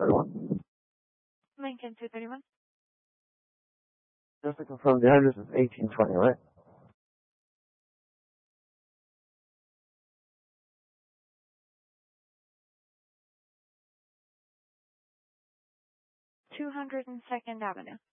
231. Lincoln 231. Just to confirm, the address is 1820, right? Two 202nd Avenue.